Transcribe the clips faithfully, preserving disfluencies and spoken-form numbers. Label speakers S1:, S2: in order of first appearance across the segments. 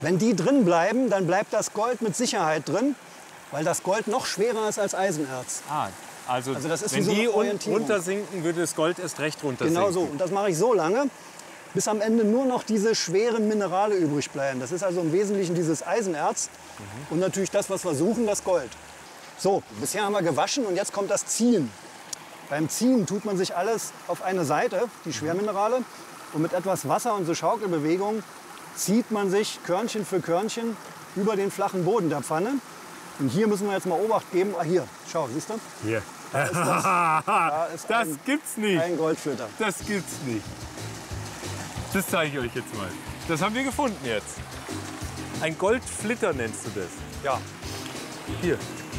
S1: Wenn die drin bleiben, dann bleibt das Gold mit Sicherheit drin, weil das Gold noch schwerer ist als Eisenerz.
S2: Ah, also,
S1: Also das ist
S2: wenn
S1: wie so eine
S2: die un
S1: Orientierung.
S2: runtersinken, würde das Gold erst recht runtersinken.
S1: Genau so. Und das mache ich so lange, bis am Ende nur noch diese schweren Minerale übrig bleiben. Das ist also im Wesentlichen dieses Eisenerz mhm. und natürlich das, was wir suchen, das Gold. So, bisher haben wir gewaschen und jetzt kommt das Ziehen. Beim Ziehen tut man sich alles auf eine Seite, die Schwerminerale, und mit etwas Wasser und so Schaukelbewegung zieht man sich Körnchen für Körnchen über den flachen Boden der Pfanne. Und hier müssen wir jetzt mal Obacht geben. Ah, hier, schau, siehst du?
S2: Hier.
S1: Da ist das, da ist
S2: das
S1: ein,
S2: gibt's nicht.
S1: Ein Goldflitter.
S2: Das gibt's nicht. Das zeige ich euch jetzt mal. Das haben wir gefunden jetzt. Ein Goldflitter nennst du das?
S1: Ja.
S2: Hier.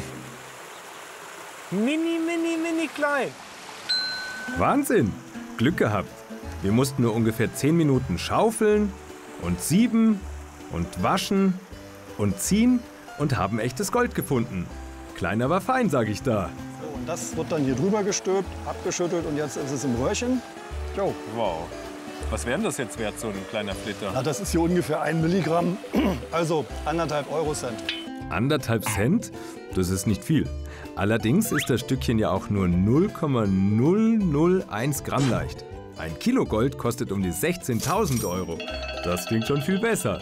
S2: Mini, mini, mini klein.
S3: Wahnsinn! Glück gehabt. Wir mussten nur ungefähr zehn Minuten schaufeln und sieben und waschen und ziehen und haben echtes Gold gefunden. Klein, aber fein, sage ich da.
S1: So, und das wird dann hier drüber gestülpt, abgeschüttelt und jetzt ist es im Röhrchen. Jo.
S2: Wow. Was wäre denn das jetzt wert, so ein kleiner Flitter?
S1: Na, das ist hier ungefähr ein Milligramm, also anderthalb Euro Cent.
S3: Anderthalb Cent? Das ist nicht viel. Allerdings ist das Stückchen ja auch nur null Komma null null eins Gramm leicht. Ein Kilo Gold kostet um die sechzehntausend Euro. Das klingt schon viel besser.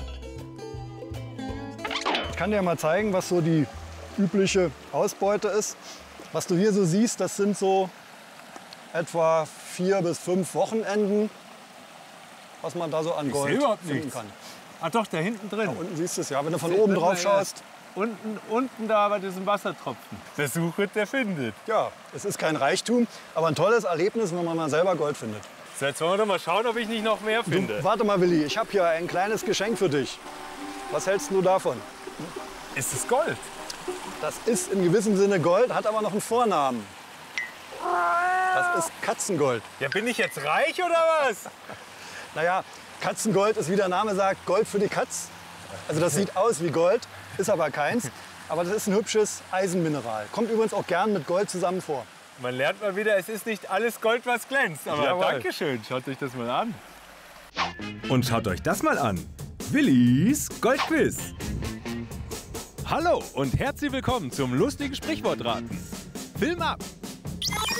S1: Ich kann dir mal zeigen, was so die übliche Ausbeute ist. Was du hier so siehst, das sind so etwa vier bis fünf Wochenenden, was man da so an
S2: Ich
S1: Gold
S2: sehe überhaupt
S1: finden
S2: nichts.
S1: kann.
S2: Ah doch, da hinten drin.
S1: Da unten siehst du es ja, wenn du von
S2: Seht
S1: oben
S2: man
S1: drauf
S2: ja.
S1: schaust.
S2: Unten, unten da bei diesem Wassertropfen. Der sucht, der findet.
S1: Ja, es ist kein Reichtum, aber ein tolles Erlebnis, wenn man mal selber Gold findet.
S2: So, jetzt wollen wir doch mal schauen, ob ich nicht noch mehr finde.
S1: Du, warte mal, Willi, ich habe hier ein kleines Geschenk für dich. Was hältst du davon?
S2: Ist es Gold?
S1: Das ist in gewissem Sinne Gold, hat aber noch einen Vornamen. Das ist Katzengold.
S2: Ja, bin ich jetzt reich oder was?
S1: Naja, Katzengold ist, wie der Name sagt, Gold für die Katz. Also das sieht aus wie Gold, ist aber keins. Aber das ist ein hübsches Eisenmineral. Kommt übrigens auch gern mit Gold zusammen vor.
S2: Man lernt mal wieder, es ist nicht alles Gold, was glänzt. Aber
S1: Jawohl.
S2: danke schön, schaut euch das mal an.
S3: Und schaut euch das mal an. Willis Goldquiz.
S4: Hallo und herzlich willkommen zum lustigen Sprichwortraten. Film ab!